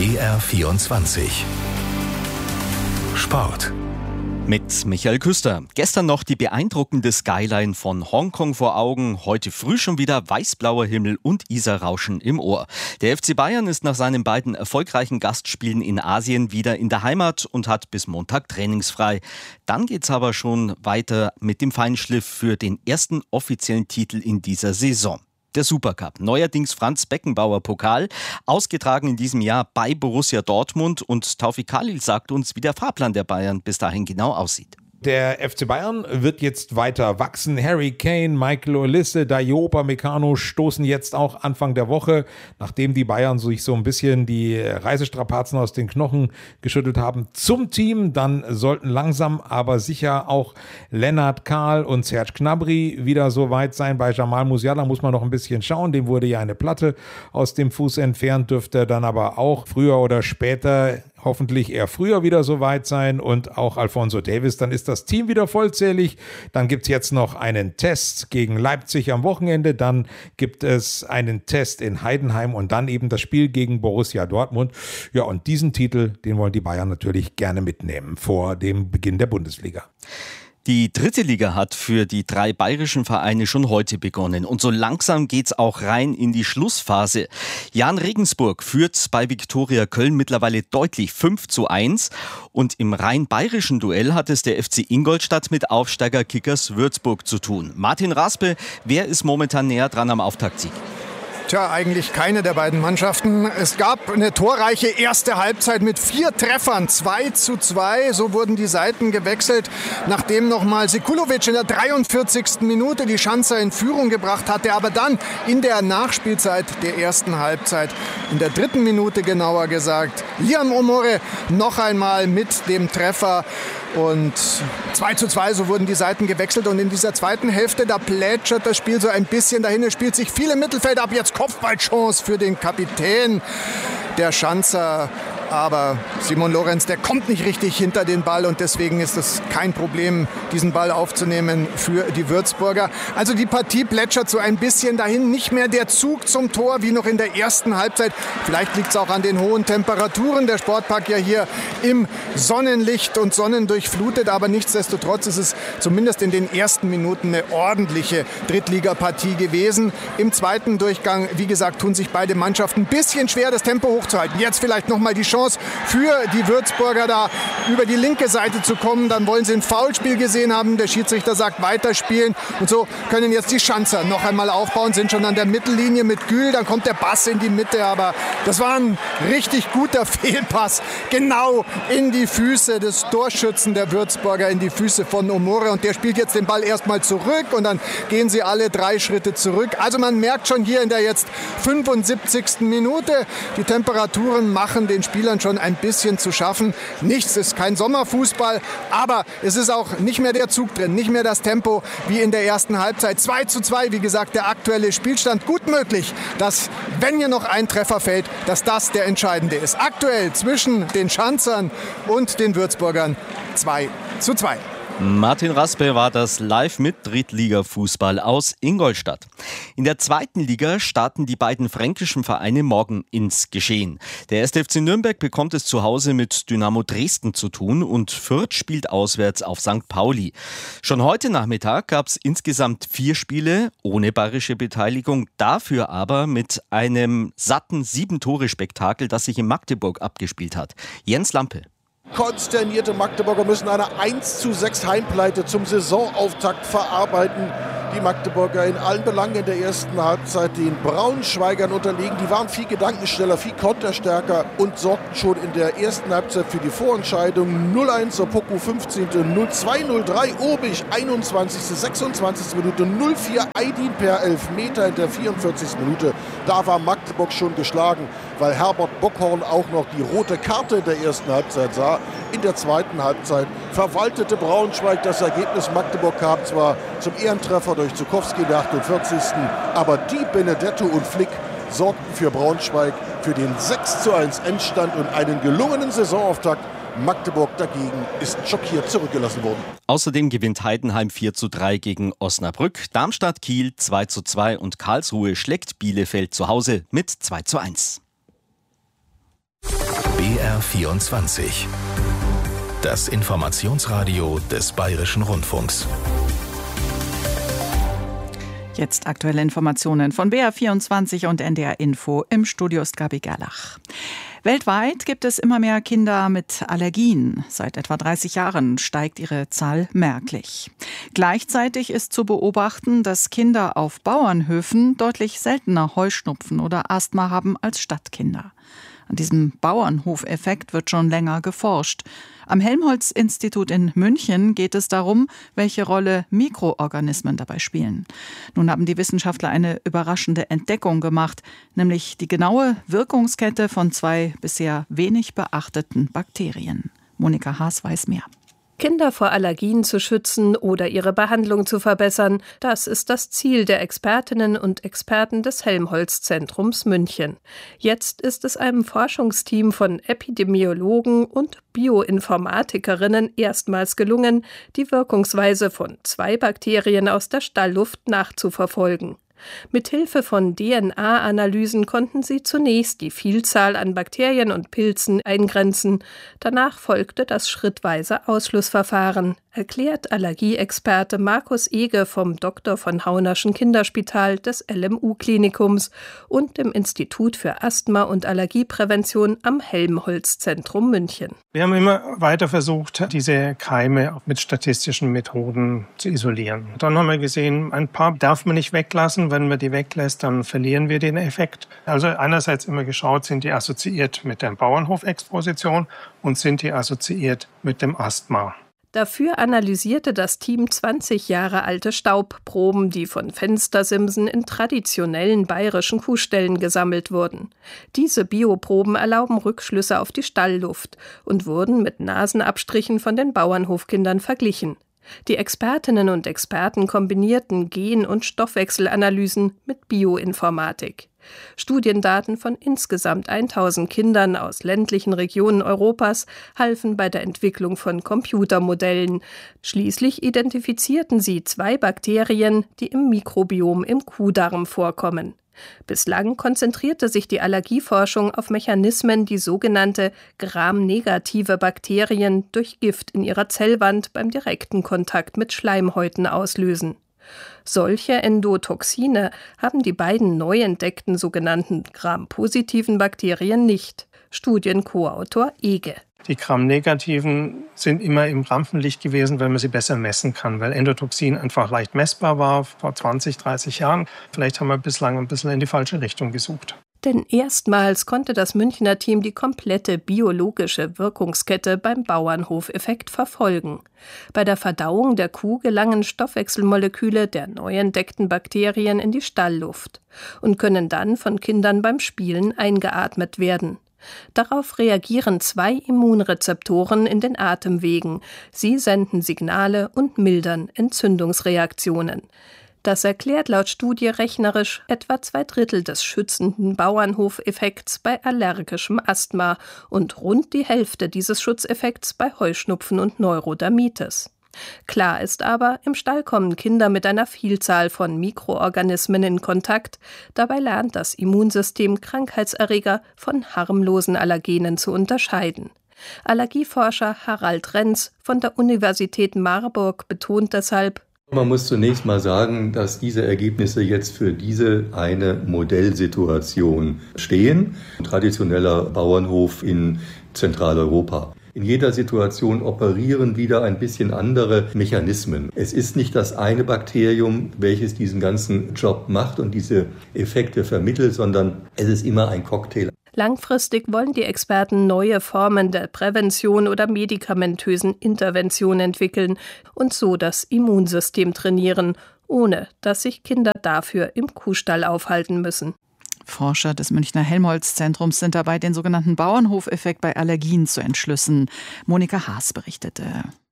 BR24 Sport. Mit Michael Küster. Gestern noch die beeindruckende Skyline von Hongkong vor Augen. Heute früh schon wieder weißblauer Himmel und Isarrauschen im Ohr. Der FC Bayern ist nach seinen beiden erfolgreichen Gastspielen in Asien wieder in der Heimat und hat bis Montag trainingsfrei. Dann geht's aber schon weiter mit dem Feinschliff für den ersten offiziellen Titel in dieser Saison. Der Supercup, neuerdings Franz-Beckenbauer-Pokal, ausgetragen in diesem Jahr bei Borussia Dortmund. Und Taufik Khalil sagt uns, wie der Fahrplan der Bayern bis dahin genau aussieht. Der FC Bayern wird jetzt weiter wachsen. Harry Kane, Michael Olise, Dayot Upamecano stoßen jetzt auch Anfang der Woche, nachdem die Bayern sich so ein bisschen die Reisestrapazen aus den Knochen geschüttelt haben, zum Team. Dann sollten langsam aber sicher auch Lennart Kahl und Serge Gnabry wieder so weit sein. Bei Jamal Musiala muss man noch ein bisschen schauen. Dem wurde ja eine Platte aus dem Fuß entfernt, dürfte dann aber auch früher oder später, hoffentlich eher früher wieder so weit sein, und auch Alphonso Davies. Dann ist das Team wieder vollzählig. Dann gibt es jetzt noch einen Test gegen Leipzig am Wochenende. Dann gibt es einen Test in Heidenheim und dann eben das Spiel gegen Borussia Dortmund. Ja, und diesen Titel, den wollen die Bayern natürlich gerne mitnehmen vor dem Beginn der Bundesliga. Die dritte Liga hat für die 3 bayerischen Vereine schon heute begonnen. Und so langsam geht's auch rein in die Schlussphase. Jahn Regensburg führt bei Viktoria Köln mittlerweile deutlich 5:1. Und im rein bayerischen Duell hat es der FC Ingolstadt mit Aufsteiger Kickers Würzburg zu tun. Martin Raspe, wer ist momentan näher dran am Auftaktsieg? Tja, eigentlich keine der beiden Mannschaften. Es gab eine torreiche erste Halbzeit mit 4 Treffern, 2:2. So wurden die Seiten gewechselt, nachdem nochmal Sekulovic in der 43. Minute die Schanzer in Führung gebracht hatte. Aber dann in der Nachspielzeit der ersten Halbzeit, in der 3. Minute genauer gesagt, Liam Omore noch einmal mit dem Treffer. Und 2:2, so wurden die Seiten gewechselt. Und in dieser zweiten Hälfte, da plätschert das Spiel so ein bisschen dahin. Es spielt sich viel im Mittelfeld ab. Jetzt Kopfballchance für den Kapitän der Schanzer. Aber Simon Lorenz, der kommt nicht richtig hinter den Ball. Und deswegen ist es kein Problem, diesen Ball aufzunehmen für die Würzburger. Also die Partie plätschert so ein bisschen dahin. Nicht mehr der Zug zum Tor wie noch in der ersten Halbzeit. Vielleicht liegt es auch an den hohen Temperaturen. Der Sportpark ja hier im Sonnenlicht und sonnendurchflutet. Aber nichtsdestotrotz ist es zumindest in den ersten Minuten eine ordentliche Drittligapartie gewesen. Im zweiten Durchgang, wie gesagt, tun sich beide Mannschaften ein bisschen schwer, das Tempo hochzuhalten. Jetzt vielleicht nochmal die Chance für die Würzburger, da über die linke Seite zu kommen. Dann wollen sie ein Foulspiel gesehen haben. Der Schiedsrichter sagt weiterspielen. Und so können jetzt die Schanzer noch einmal aufbauen, sind schon an der Mittellinie mit Gül. Dann kommt der Pass in die Mitte, aber das war ein richtig guter Fehlpass. Genau in die Füße des Torschützen der Würzburger, in die Füße von Omore. Und der spielt jetzt den Ball erstmal zurück und dann gehen sie alle 3 Schritte zurück. Also man merkt schon hier in der jetzt 75. Minute, die Temperaturen machen den Spielern schon ein bisschen zu schaffen. Nichts ist kein Sommerfußball, aber es ist auch nicht mehr der Zug drin, nicht mehr das Tempo wie in der ersten Halbzeit. 2:2, wie gesagt, der aktuelle Spielstand. Gut möglich, dass, wenn hier noch ein Treffer fällt, dass das der entscheidende ist. Aktuell zwischen den Schanzern und den Würzburgern 2:2. Martin Raspe war das live mit Drittliga-Fußball aus Ingolstadt. In der zweiten Liga starten die beiden fränkischen Vereine morgen ins Geschehen. Der 1. FC Nürnberg bekommt es zu Hause mit Dynamo Dresden zu tun und Fürth spielt auswärts auf St. Pauli. Schon heute Nachmittag gab es insgesamt 4 Spiele ohne bayerische Beteiligung, dafür aber mit einem satten 7-Tore-Spektakel, das sich in Magdeburg abgespielt hat. Jens Lampe. Konsternierte Magdeburger müssen eine 1:6 Heimpleite zum Saisonauftakt verarbeiten. Die Magdeburger in allen Belangen in der ersten Halbzeit den Braunschweigern unterlegen. Die waren viel gedankenschneller, viel konterstärker und sorgten schon in der ersten Halbzeit für die Vorentscheidung. 0:1 Opoku 15., 0:2, 0:3 Obich 21., 26. Minute, 0:4 Aydin per Elfmeter in der 44. Minute. Da war Magdeburg schon geschlagen, weil Herbert Bockhorn auch noch die rote Karte in der ersten Halbzeit sah. In der zweiten Halbzeit verwaltete Braunschweig das Ergebnis. Magdeburg kam zwar zum Ehrentreffer durch Zukowski in der 48. Aber die Benedetto und Flick sorgten für Braunschweig für den 6:1 Endstand und einen gelungenen Saisonauftakt. Magdeburg dagegen ist schockiert zurückgelassen worden. Außerdem gewinnt Heidenheim 4:3 gegen Osnabrück, Darmstadt Kiel 2:2 und Karlsruhe schlägt Bielefeld zu Hause mit 2:1. BR24. Das Informationsradio des Bayerischen Rundfunks. Jetzt aktuelle Informationen von BR24 und NDR Info. Im Studio ist Gabi Gerlach. Weltweit gibt es immer mehr Kinder mit Allergien. Seit etwa 30 Jahren steigt ihre Zahl merklich. Gleichzeitig ist zu beobachten, dass Kinder auf Bauernhöfen deutlich seltener Heuschnupfen oder Asthma haben als Stadtkinder. An diesem Bauernhofeffekt wird schon länger geforscht. Am Helmholtz-Institut in München geht es darum, welche Rolle Mikroorganismen dabei spielen. Nun haben die Wissenschaftler eine überraschende Entdeckung gemacht, nämlich die genaue Wirkungskette von 2 bisher wenig beachteten Bakterien. Monika Haas weiß mehr. Kinder vor Allergien zu schützen oder ihre Behandlung zu verbessern, das ist das Ziel der Expertinnen und Experten des Helmholtz-Zentrums München. Jetzt ist es einem Forschungsteam von Epidemiologen und Bioinformatikerinnen erstmals gelungen, die Wirkungsweise von 2 Bakterien aus der Stallluft nachzuverfolgen. Mithilfe von DNA-Analysen konnten sie zunächst die Vielzahl an Bakterien und Pilzen eingrenzen. Danach folgte das schrittweise Ausschlussverfahren, erklärt Allergieexperte Markus Ege vom Dr. von Haunerschen Kinderspital des LMU-Klinikums und dem Institut für Asthma- und Allergieprävention am Helmholtz-Zentrum München. Wir haben immer weiter versucht, diese Keime mit statistischen Methoden zu isolieren. Dann haben wir gesehen, ein paar darf man nicht weglassen. Wenn man die weglässt, dann verlieren wir den Effekt. Also einerseits immer geschaut, sind die assoziiert mit der Bauernhofexposition und sind die assoziiert mit dem Asthma. Dafür analysierte das Team 20 Jahre alte Staubproben, die von Fenstersimsen in traditionellen bayerischen Kuhställen gesammelt wurden. Diese Bioproben erlauben Rückschlüsse auf die Stallluft und wurden mit Nasenabstrichen von den Bauernhofkindern verglichen. Die Expertinnen und Experten kombinierten Gen- und Stoffwechselanalysen mit Bioinformatik. Studiendaten von insgesamt 1000 Kindern aus ländlichen Regionen Europas halfen bei der Entwicklung von Computermodellen. Schließlich identifizierten sie 2 Bakterien, die im Mikrobiom im Kuhdarm vorkommen. Bislang konzentrierte sich die Allergieforschung auf Mechanismen, die sogenannte Gram-negative Bakterien durch Gift in ihrer Zellwand beim direkten Kontakt mit Schleimhäuten auslösen. Solche Endotoxine haben die beiden neu entdeckten sogenannten Gram-positiven Bakterien nicht. Studien-Co-Autor Ege. Die Gram-negativen sind immer im Rampenlicht gewesen, weil man sie besser messen kann, weil Endotoxin einfach leicht messbar war vor 20, 30 Jahren. Vielleicht haben wir bislang ein bisschen in die falsche Richtung gesucht. Denn erstmals konnte das Münchner Team die komplette biologische Wirkungskette beim Bauernhofeffekt verfolgen. Bei der Verdauung der Kuh gelangen Stoffwechselmoleküle der neu entdeckten Bakterien in die Stallluft und können dann von Kindern beim Spielen eingeatmet werden. Darauf reagieren 2 Immunrezeptoren in den Atemwegen. Sie senden Signale und mildern Entzündungsreaktionen. Das erklärt laut Studie rechnerisch etwa 2/3 des schützenden Bauernhofeffekts bei allergischem Asthma und rund die Hälfte dieses Schutzeffekts bei Heuschnupfen und Neurodermitis. Klar ist aber, im Stall kommen Kinder mit einer Vielzahl von Mikroorganismen in Kontakt. Dabei lernt das Immunsystem Krankheitserreger von harmlosen Allergenen zu unterscheiden. Allergieforscher Harald Renz von der Universität Marburg betont deshalb: Man muss zunächst mal sagen, dass diese Ergebnisse jetzt für diese eine Modellsituation stehen. Ein traditioneller Bauernhof in Zentraleuropa. In jeder Situation operieren wieder ein bisschen andere Mechanismen. Es ist nicht das eine Bakterium, welches diesen ganzen Job macht und diese Effekte vermittelt, sondern es ist immer ein Cocktail. Langfristig wollen die Experten neue Formen der Prävention oder medikamentösen Intervention entwickeln und so das Immunsystem trainieren, ohne dass sich Kinder dafür im Kuhstall aufhalten müssen. Forscher des Münchner Helmholtz-Zentrums sind dabei, den sogenannten Bauernhofeffekt bei Allergien zu entschlüsseln. Monika Haas berichtete.